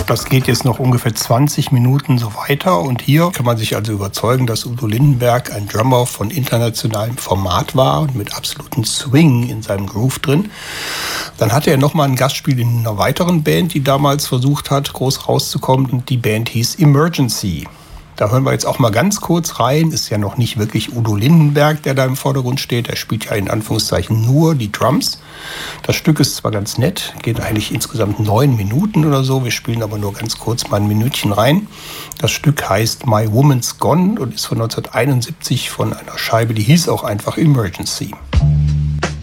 Das geht jetzt noch ungefähr 20 Minuten so weiter und hier kann man sich also überzeugen, dass Udo Lindenberg ein Drummer von internationalem Format war und mit absolutem Swing in seinem Groove drin. Dann hatte er nochmal ein Gastspiel in einer weiteren Band, die damals versucht hat, groß rauszukommen, und die Band hieß Emergency. Da hören wir jetzt auch mal ganz kurz rein. Ist ja noch nicht wirklich Udo Lindenberg, der da im Vordergrund steht. Er spielt ja in Anführungszeichen nur die Drums. Das Stück ist zwar ganz nett, geht eigentlich insgesamt 9 Minuten oder so. Wir spielen aber nur ganz kurz mal ein Minütchen rein. Das Stück heißt My Woman's Gone und ist von 1971 von einer Scheibe, die hieß auch einfach Emergency.